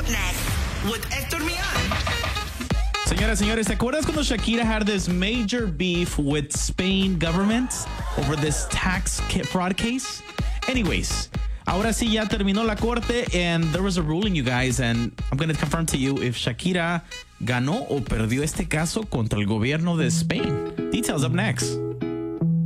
up next with Héctor Millán. Señoras, señores, ¿te acuerdas cuando Shakira had this major beef with Spain government over this tax fraud case? Anyways, ahora sí ya terminó la corte and there was a ruling, you guys, and I'm going to confirm to you if Shakira ganó o perdió este caso contra el gobierno de Spain. Details up next.